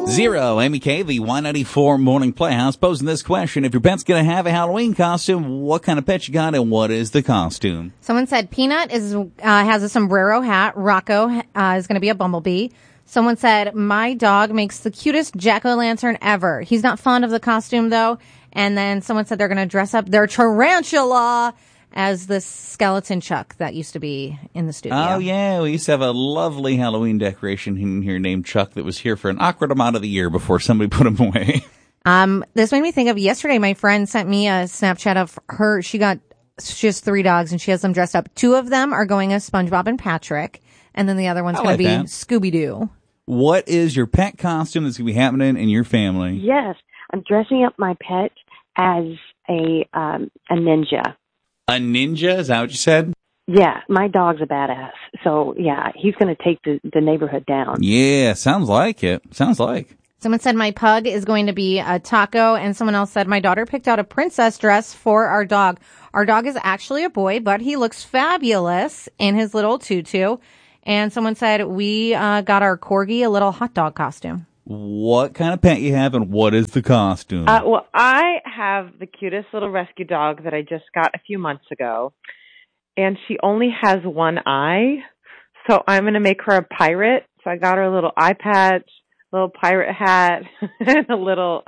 Zero, Amy K, the Y94 Morning Playhouse, posing this question. If your pet's going to have a Halloween costume, what kind of pet you got and what is the costume? Someone said Peanut has a sombrero hat. Rocco is going to be a bumblebee. Someone said, my dog makes the cutest jack-o'-lantern ever. He's not fond of the costume, though. And then someone said they're going to dress up their tarantula as this skeleton Chuck that used to be in the studio. Oh, yeah. We used to have a lovely Halloween decoration in here named Chuck that was here for an awkward amount of the year before somebody put him away. This made me think of yesterday. My friend sent me a Snapchat of her. She has 3 dogs, and she has them dressed up. 2 of them are going as SpongeBob and Patrick, and then the other one's going to be Scooby-Doo. What is your pet costume that's going to be happening in your family? Yes, I'm dressing up my pet as a ninja. A ninja? Is that what you said? Yeah, my dog's a badass. So, yeah, he's going to take the neighborhood down. Yeah, sounds like it. Sounds like. Someone said my pug is going to be a taco, and someone else said my daughter picked out a princess dress for our dog. Our dog is actually a boy, but he looks fabulous in his little tutu. And someone said we got our corgi a little hot dog costume. What kind of pet you have and what is the costume? Well, I have the cutest little rescue dog that I just got a few months ago, and she only has one eye, so I'm going to make her a pirate. So I got her a little eye patch, little pirate hat, and a little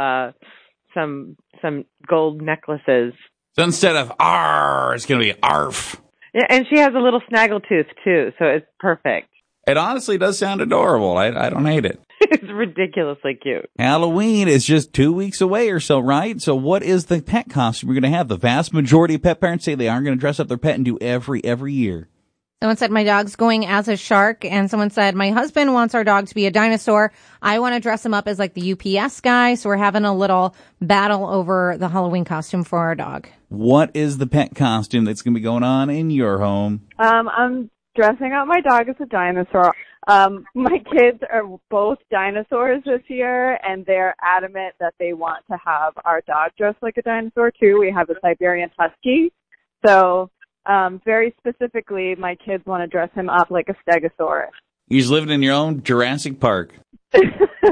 some gold necklaces. So instead of R, it's going to be ARF. Yeah, and she has a little snaggletooth too, so it's perfect. It honestly does sound adorable. I don't hate it. It's ridiculously cute. Halloween is just 2 weeks away or so, right? So what is the pet costume you're going to have? The vast majority of pet parents say they aren't going to dress up their pet and do every year. Someone said my dog's going as a shark, and someone said my husband wants our dog to be a dinosaur. I want to dress him up as like the UPS guy, so we're having a little battle over the Halloween costume for our dog. What is the pet costume that's going to be going on in your home? I'm dressing up my dog as a dinosaur. My kids are both dinosaurs this year, and they're adamant that they want to have our dog dressed like a dinosaur, too. We have a Siberian Husky. So, very specifically, my kids want to dress him up like a Stegosaurus. You're just living in your own Jurassic Park.